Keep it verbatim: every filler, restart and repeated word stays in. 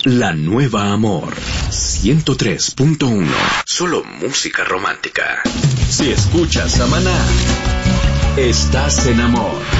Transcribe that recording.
La nueva Amor ciento tres punto uno. Solo música romántica. Si escuchas a Maná, estás en amor.